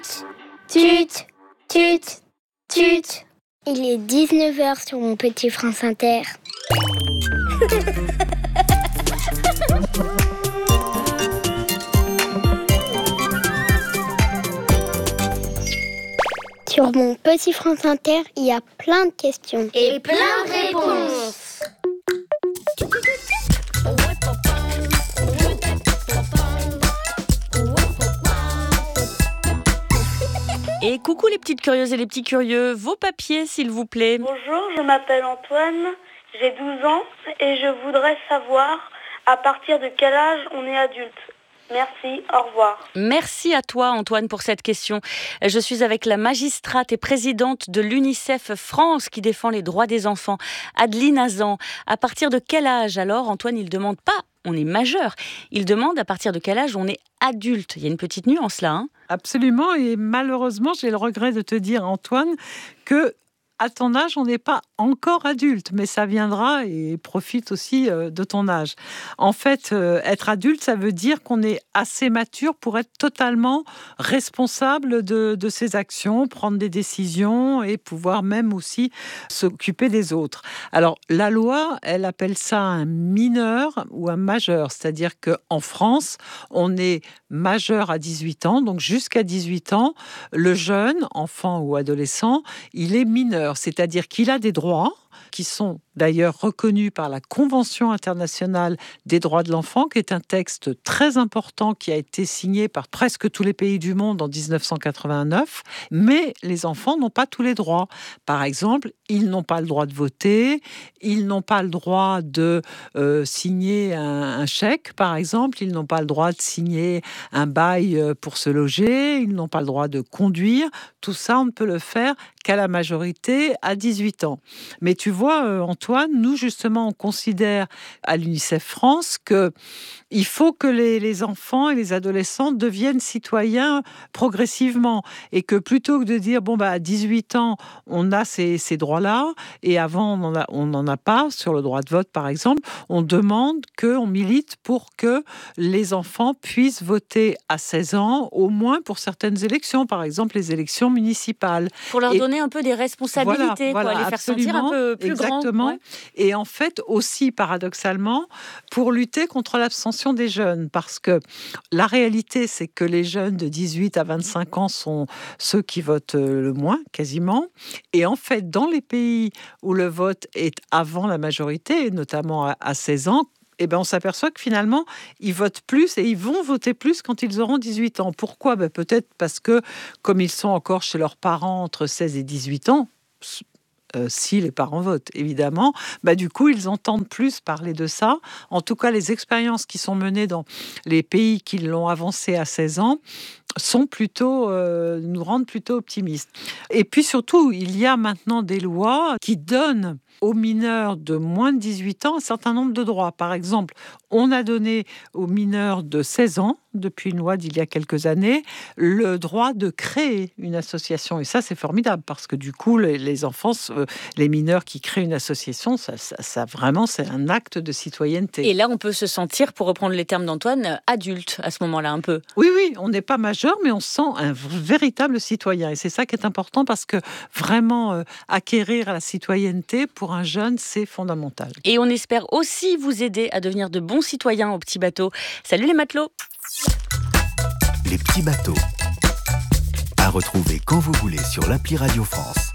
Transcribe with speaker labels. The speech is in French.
Speaker 1: Tut, tut, tut. Il est 19h sur mon petit France Inter. Sur mon petit France Inter, il y a plein de questions.
Speaker 2: Et plein de réponses.
Speaker 3: Et coucou les petites curieuses et les petits curieux, vos papiers s'il vous plaît.
Speaker 4: Bonjour, je m'appelle Antoine, j'ai 12 ans et je voudrais savoir à partir de quel âge on est adulte. Merci, au revoir.
Speaker 3: Merci à toi Antoine pour cette question. Je suis avec la magistrate et présidente de l'UNICEF France qui défend les droits des enfants, Adeline Hazan. À partir de quel âge alors Antoine, il ne demande pas on est majeur, il demande à partir de quel âge on est adulte. Il y a une petite nuance là, hein ?
Speaker 5: Absolument, et malheureusement, j'ai le regret de te dire, Antoine, que à ton âge, on n'est pas encore adulte, mais ça viendra et profite aussi de ton âge. En fait, être adulte, ça veut dire qu'on est assez mature pour être totalement responsable de ses actions, prendre des décisions et pouvoir même aussi s'occuper des autres. Alors, la loi, elle appelle ça un mineur ou un majeur, c'est-à-dire qu'en France, on est majeur à 18 ans, donc jusqu'à 18 ans, le jeune, enfant ou adolescent, il est mineur. C'est-à-dire qu'il a des droits qui sont d'ailleurs reconnus par la Convention internationale des droits de l'enfant, qui est un texte très important qui a été signé par presque tous les pays du monde en 1989. Mais les enfants n'ont pas tous les droits. Par exemple, ils n'ont pas le droit de voter, ils n'ont pas le droit de signer un chèque, par exemple, ils n'ont pas le droit de signer un bail pour se loger, ils n'ont pas le droit de conduire. Tout ça, on ne peut le faire qu'à la majorité à 18 ans. Mais tu vois, Antoine, nous, justement, on considère à l'UNICEF France qu'il faut que les enfants et les adolescents deviennent citoyens progressivement et que plutôt que de dire, à 18 ans, on a ces droits-là et avant, on n'en a pas, sur le droit de vote, par exemple, on demande qu'on milite pour que les enfants puissent voter à 16 ans, au moins pour certaines élections, par exemple les élections municipales.
Speaker 3: Pour leur donner un peu des responsabilités,
Speaker 5: voilà,
Speaker 3: les faire sentir un peu plus grands.
Speaker 5: Exactement. Ouais. Et en fait, aussi, paradoxalement, pour lutter contre l'abstention des jeunes. Parce que la réalité, c'est que les jeunes de 18 à 25 ans sont ceux qui votent le moins, quasiment. Et en fait, dans les pays où le vote est avant la majorité, notamment à 16 ans, on s'aperçoit que finalement, ils votent plus et ils vont voter plus quand ils auront 18 ans. Pourquoi ? Peut-être parce que, comme ils sont encore chez leurs parents entre 16 et 18 ans, si les parents votent, évidemment, du coup, ils entendent plus parler de ça. En tout cas, les expériences qui sont menées dans les pays qui l'ont avancé à 16 ans sont nous rendent plutôt optimistes. Et puis surtout, il y a maintenant des lois qui donnent aux mineurs de moins de 18 ans un certain nombre de droits. Par exemple, on a donné aux mineurs de 16 ans, depuis une loi d'il y a quelques années, le droit de créer une association. Et ça, c'est formidable, parce que du coup, les enfants, les mineurs qui créent une association, ça vraiment, c'est un acte de citoyenneté.
Speaker 3: Et là, on peut se sentir, pour reprendre les termes d'Antoine, adulte à ce moment-là, un peu.
Speaker 5: Oui, on n'est pas majeur, mais on se sent un véritable citoyen. Et c'est ça qui est important, parce que vraiment, acquérir la citoyenneté, pour un jeune, c'est fondamental.
Speaker 3: Et on espère aussi vous aider à devenir de bons citoyens au Petit Bateau. Salut les matelots!
Speaker 6: Les petits bateaux. À retrouver quand vous voulez sur l'appli Radio France.